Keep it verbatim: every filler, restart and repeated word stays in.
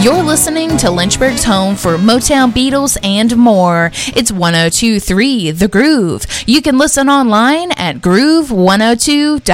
You're listening to Lynchburg's home for Motown, Beatles, and more. It's one oh two point three The Groove. You can listen online at groove one oh two dot com.